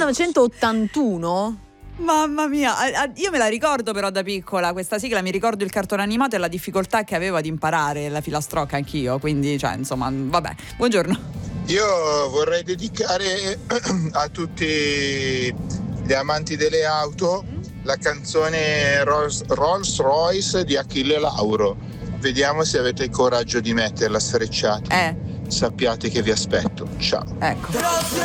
1981? Mamma mia, io me la ricordo però da piccola questa sigla, mi ricordo il cartone animato e la difficoltà che avevo ad imparare la filastrocca anch'io, quindi cioè insomma vabbè. Buongiorno. Io vorrei dedicare a tutti gli amanti delle auto la canzone Rolls Royce di Achille Lauro. Vediamo se avete il coraggio di metterla sfrecciata. Sappiate che vi aspetto. Ciao. Ecco.